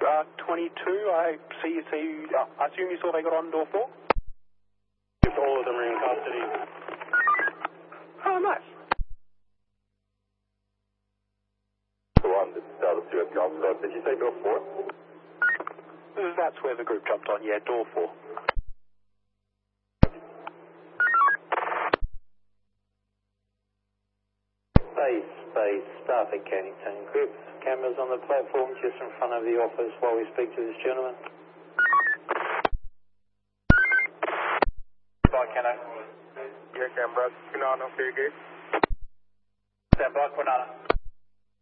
22, I assume you saw they got on door 4? If all of them are in custody. Oh, nice. The one that started to have jumped on. Did you say door 4? That's where the group jumped on, yeah, door 4. Base, staff at Cannington. Group cameras on the platform just in front of the office while we speak to this gentleman. By Canno. Yeah, camera. Canano, okay, good. Stand by, Quinana.